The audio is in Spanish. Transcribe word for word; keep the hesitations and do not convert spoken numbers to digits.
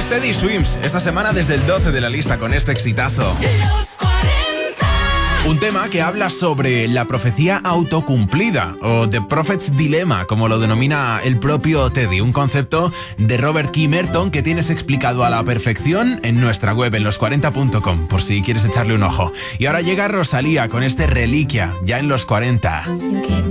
Teddy Swims, esta semana desde el doce de la lista con este exitazo. Los cuarenta. Un tema que habla sobre la profecía autocumplida o The Prophet's Dilemma, como lo denomina el propio Teddy, un concepto de Robert Key Merton que tienes explicado a la perfección en nuestra web en los cuarenta punto com, por si quieres echarle un ojo. Y ahora llega Rosalía con este Reliquia, ya en los cuarenta.